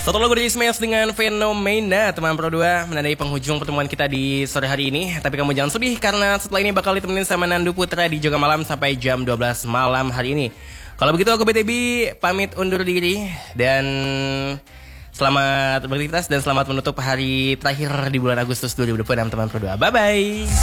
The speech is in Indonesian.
Satu lagu dari Smash dengan Fenomena, teman Pro 2, menandai penghujung pertemuan kita di sore hari ini. Tapi kamu jangan sedih karena setelah ini bakal ditemenin sama Nandu Putra di Joga Malam sampai jam 12 malam hari ini. Kalau begitu aku BTB pamit undur diri dan selamat beraktivitas dan selamat menutup hari terakhir di bulan Agustus 2026 teman Pro 2. Bye bye.